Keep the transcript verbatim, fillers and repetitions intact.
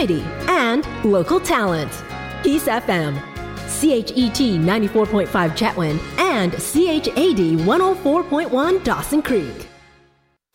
variety, and local talent. Peace F M, C H E T ninety-four point five Chetwynd, and C H A D one oh four point one Dawson Creek.